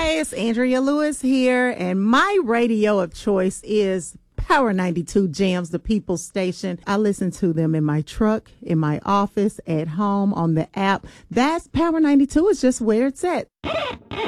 Hey, it's Andrea Lewis here, and my radio of choice is Power 92 Jams, the People's Station. I listen to them in my truck, in my office, at home, on the app. That's Power 92 is just where it's at.